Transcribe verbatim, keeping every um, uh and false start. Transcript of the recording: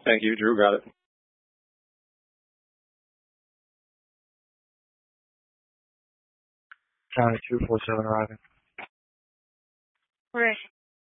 Thank you. Drew got it. County two four seven arriving. Where is she?